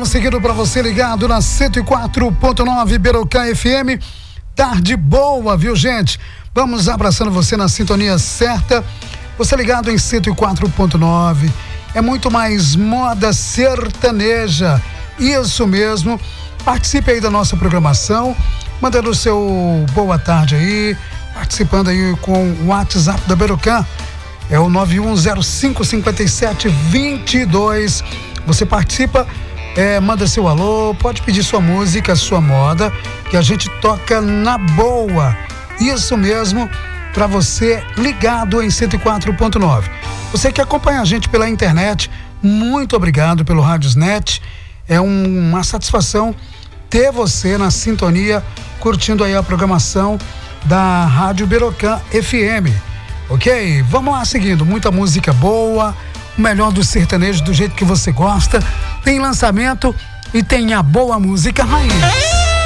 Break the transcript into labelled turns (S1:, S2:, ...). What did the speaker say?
S1: Vamos seguindo para você ligado na 104.9 Berocã FM. Tarde boa, viu, gente? Vamos abraçando você na sintonia certa. Você ligado em 104.9. É muito mais moda sertaneja. Isso mesmo. Participe aí da nossa programação, mandando o seu boa tarde aí, participando aí com o WhatsApp da Berocã. É o 91055722. Você participa, manda seu alô, pode pedir sua música, sua moda, que a gente toca na boa. Isso mesmo, para você ligado em 104.9. Você que acompanha a gente pela internet, muito obrigado pelo Radiosnet. É uma satisfação ter você na sintonia, curtindo aí a programação da Rádio Berocã FM. Ok? Vamos lá, seguindo. Muita música boa, o melhor do sertanejo do jeito que você gosta. Tem lançamento e tem a boa música raiz.